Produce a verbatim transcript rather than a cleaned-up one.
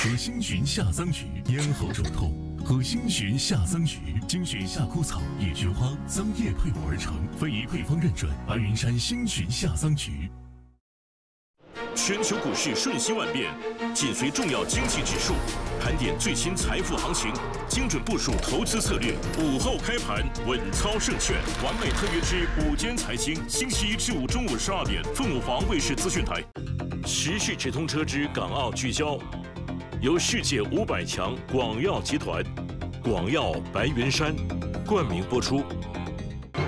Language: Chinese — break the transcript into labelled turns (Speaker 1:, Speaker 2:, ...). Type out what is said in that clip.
Speaker 1: 喝星巡夏桑菊，咽喉肿痛。喝星巡夏桑菊，精选夏枯草、野菊花、桑叶配伍而成，非遗配方认准，白云山星巡夏桑菊。
Speaker 2: 全球股市瞬息万变，紧随重要经济指数，盘点最新财富行情，精准部署投资策略。午后开盘，稳操胜券。完美特约之午间财经，星期一至五中午十二点，凤凰卫视资讯台。时事直通车之港澳聚焦，由世界五百强广药集团、广药白云山冠名播出。